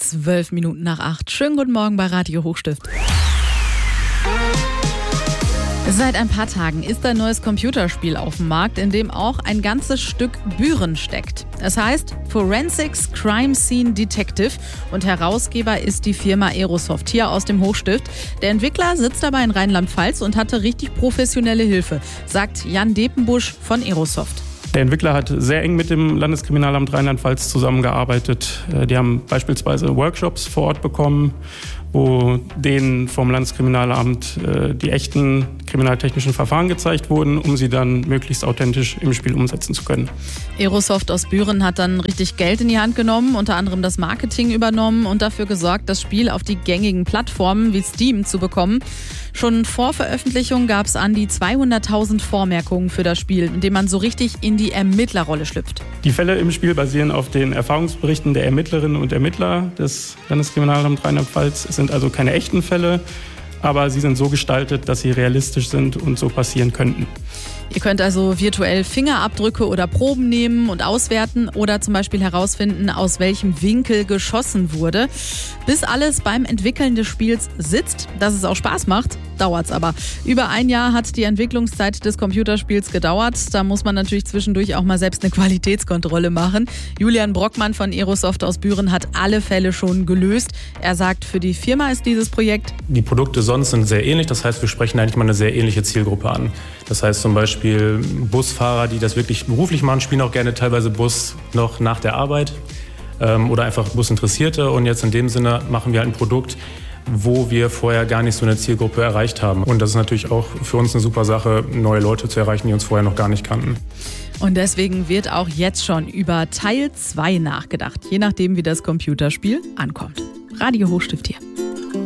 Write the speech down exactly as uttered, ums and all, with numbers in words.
Zwölf Minuten nach acht. Schönen guten Morgen bei Radio Hochstift. Seit ein paar Tagen ist ein neues Computerspiel auf dem Markt, in dem auch ein ganzes Stück Büren steckt. Es heißt Forensics Crime Scene Detective und Herausgeber ist die Firma Aerosoft hier aus dem Hochstift. Der Entwickler sitzt aber in Rheinland-Pfalz und hatte richtig professionelle Hilfe, sagt Jan Depenbusch von Aerosoft. Der Entwickler hat sehr eng mit dem Landeskriminalamt Rheinland-Pfalz zusammengearbeitet. Die haben beispielsweise Workshops vor Ort bekommen, wo denen vom Landeskriminalamt die echten kriminaltechnischen Verfahren gezeigt wurden, um sie dann möglichst authentisch im Spiel umsetzen zu können. Aerosoft aus Büren hat dann richtig Geld in die Hand genommen, unter anderem das Marketing übernommen und dafür gesorgt, das Spiel auf die gängigen Plattformen wie Steam zu bekommen. Schon vor Veröffentlichung gab es an die zweihunderttausend Vormerkungen für das Spiel, in dem man so richtig in die Ermittlerrolle schlüpft. Die Fälle im Spiel basieren auf den Erfahrungsberichten der Ermittlerinnen und Ermittler des Landeskriminalamts Rheinland-Pfalz. Es sind also keine echten Fälle, aber sie sind so gestaltet, dass sie realistisch sind und so passieren könnten. Ihr könnt also virtuell Fingerabdrücke oder Proben nehmen und auswerten oder zum Beispiel herausfinden, aus welchem Winkel geschossen wurde. Bis alles beim Entwickeln des Spiels sitzt, dass es auch Spaß macht, dauert's aber. Über ein Jahr hat die Entwicklungszeit des Computerspiels gedauert. Da muss man natürlich zwischendurch auch mal selbst eine Qualitätskontrolle machen. Julian Brockmann von Aerosoft aus Büren hat alle Fälle schon gelöst. Er sagt, für die Firma ist dieses Projekt... Die Produkte sonst sind sehr ähnlich, das heißt, wir sprechen eigentlich mal eine sehr ähnliche Zielgruppe an. Das heißt zum Beispiel Busfahrer, die das wirklich beruflich machen, spielen auch gerne teilweise Bus noch nach der Arbeit ähm, oder einfach Businteressierte. Und jetzt in dem Sinne machen wir halt ein Produkt, wo wir vorher gar nicht so eine Zielgruppe erreicht haben. Und das ist natürlich auch für uns eine super Sache, neue Leute zu erreichen, die uns vorher noch gar nicht kannten. Und deswegen wird auch jetzt schon über Teil zwei nachgedacht, je nachdem, wie das Computerspiel ankommt. Radio Hochstift hier.